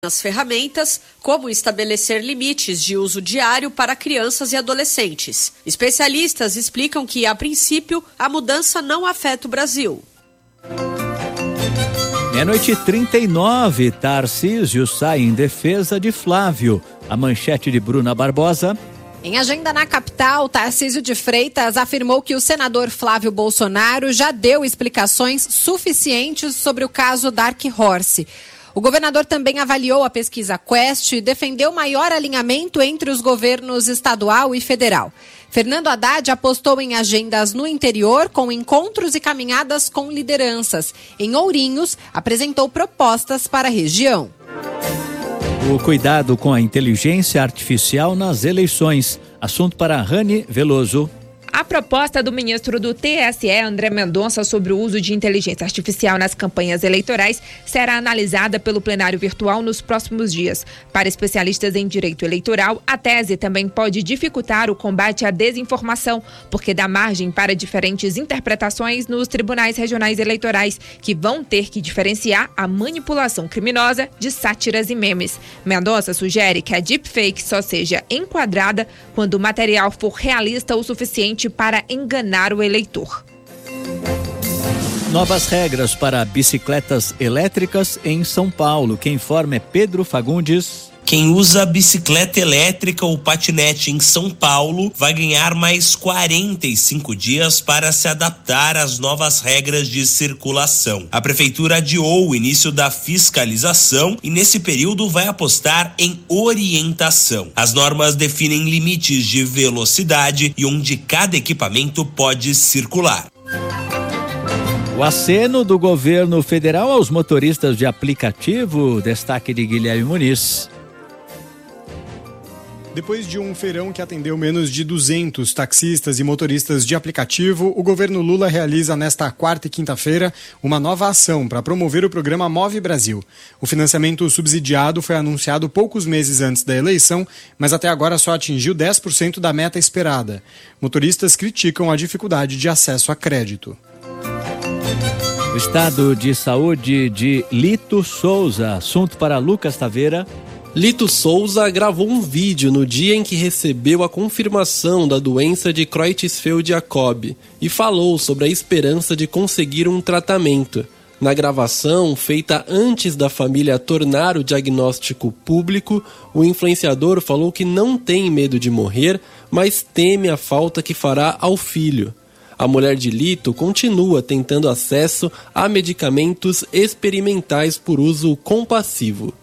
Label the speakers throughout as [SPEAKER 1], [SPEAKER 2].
[SPEAKER 1] nas ferramentas, como estabelecer limites de uso diário para crianças e adolescentes. Especialistas explicam que, a princípio, a mudança não afeta o Brasil.
[SPEAKER 2] 00:39, Tarcísio sai em defesa de Flávio. A manchete de Bruna Barbosa.
[SPEAKER 3] Em agenda na capital, Tarcísio de Freitas afirmou que o senador Flávio Bolsonaro já deu explicações suficientes sobre o caso Dark Horse. O governador também avaliou a pesquisa Quest e defendeu maior alinhamento entre os governos estadual e federal. Fernando Haddad apostou em agendas no interior, com encontros e caminhadas com lideranças. Em Ourinhos, apresentou propostas para a região.
[SPEAKER 2] O cuidado com a inteligência artificial nas eleições. Assunto para Rani Veloso.
[SPEAKER 4] A proposta do ministro do TSE, André Mendonça, sobre o uso de inteligência artificial nas campanhas eleitorais será analisada pelo plenário virtual nos próximos dias. Para especialistas em direito eleitoral, a tese também pode dificultar o combate à desinformação, porque dá margem para diferentes interpretações nos tribunais regionais eleitorais, que vão ter que diferenciar a manipulação criminosa de sátiras e memes. Mendonça sugere que a deepfake só seja enquadrada quando o material for realista o suficiente para enganar o eleitor.
[SPEAKER 2] Novas regras para bicicletas elétricas em São Paulo. Quem informa é Pedro Fagundes.
[SPEAKER 5] Quem usa bicicleta elétrica ou patinete em São Paulo vai ganhar mais 45 dias para se adaptar às novas regras de circulação. A prefeitura adiou o início da fiscalização e nesse período vai apostar em orientação. As normas definem limites de velocidade e onde cada equipamento pode circular.
[SPEAKER 2] O aceno do governo federal aos motoristas de aplicativo, destaque de Guilherme Muniz.
[SPEAKER 6] Depois de um feirão que atendeu menos de 200 taxistas e motoristas de aplicativo, o governo Lula realiza nesta quarta e quinta-feira uma nova ação para promover o programa Move Brasil. O financiamento subsidiado foi anunciado poucos meses antes da eleição, mas até agora só atingiu 10% da meta esperada. Motoristas criticam a dificuldade de acesso a crédito.
[SPEAKER 2] O estado de saúde de Lito Souza, assunto para Lucas Taveira.
[SPEAKER 7] Lito Souza gravou um vídeo no dia em que recebeu a confirmação da doença de Creutzfeldt-Jakob e falou sobre a esperança de conseguir um tratamento. Na gravação, feita antes da família tornar o diagnóstico público, o influenciador falou que não tem medo de morrer, mas teme a falta que fará ao filho. A mulher de Lito continua tentando acesso a medicamentos experimentais por uso compassivo.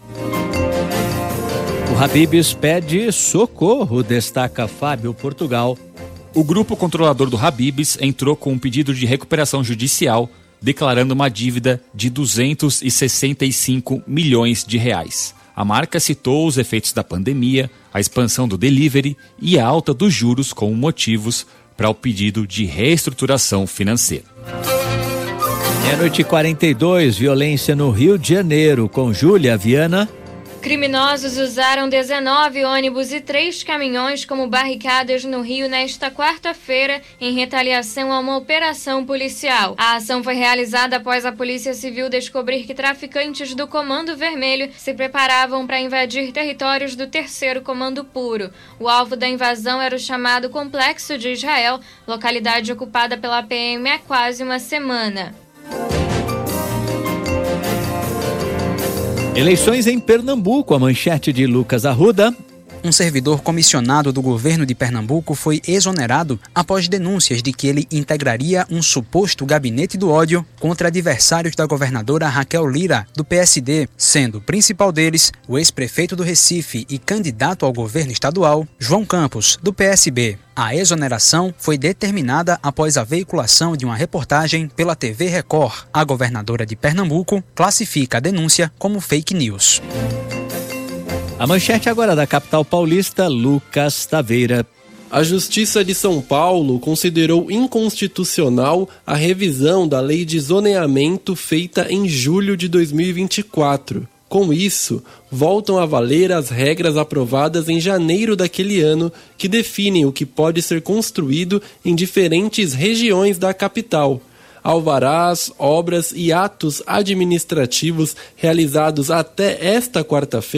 [SPEAKER 2] O Habib's pede socorro, destaca Fábio Portugal.
[SPEAKER 8] O grupo controlador do Habib's entrou com um pedido de recuperação judicial, declarando uma dívida de 265 milhões de reais. A marca citou os efeitos da pandemia, a expansão do delivery e a alta dos juros como motivos para o pedido de reestruturação financeira.
[SPEAKER 2] 00:42, violência no Rio de Janeiro, com Júlia Viana.
[SPEAKER 9] Criminosos usaram 19 ônibus e 3 caminhões como barricadas no Rio nesta quarta-feira, em retaliação a uma operação policial. A ação foi realizada após a Polícia Civil descobrir que traficantes do Comando Vermelho se preparavam para invadir territórios do 3º Comando Puro. O alvo da invasão era o chamado Complexo de Israel, localidade ocupada pela PM há quase uma semana.
[SPEAKER 2] Eleições em Pernambuco, a manchete de Lucas Arruda.
[SPEAKER 10] Um servidor comissionado do governo de Pernambuco foi exonerado após denúncias de que ele integraria um suposto gabinete do ódio contra adversários da governadora Raquel Lira, do PSD, sendo o principal deles o ex-prefeito do Recife e candidato ao governo estadual, João Campos, do PSB. A exoneração foi determinada após a veiculação de uma reportagem pela TV Record. A governadora de Pernambuco classifica a denúncia como fake news.
[SPEAKER 2] A manchete agora da capital paulista, Lucas Taveira.
[SPEAKER 7] A Justiça de São Paulo considerou inconstitucional a revisão da lei de zoneamento feita em julho de 2024. Com isso, voltam a valer as regras aprovadas em janeiro daquele ano, que definem o que pode ser construído em diferentes regiões da capital. alvarás, obras e atos administrativos realizados até esta quarta-feira